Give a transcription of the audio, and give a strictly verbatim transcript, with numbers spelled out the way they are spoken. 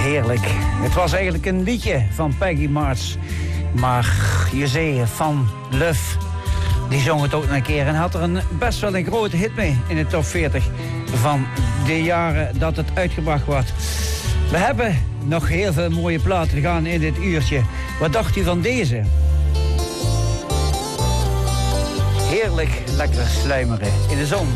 Heerlijk. Het was eigenlijk een liedje van Peggy March. Maar je zei van Luf, die zong het ook nog een keer. En had er een, best wel een grote hit mee in de top veertig van de jaren dat het uitgebracht wordt. We hebben nog heel veel mooie platen te gaan in dit uurtje. Wat dacht u van deze? Heerlijk lekker sluimeren in de zon.